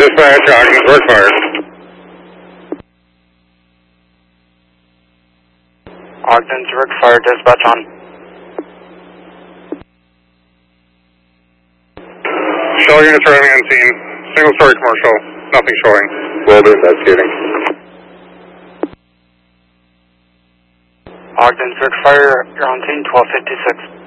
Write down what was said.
Dispatch, Ogden's work fire. Ogden's work fire, dispatch on. Shell units arriving on scene. Single story commercial. Nothing showing. Will be investigating. Ogden's work fire, you're on scene 1256.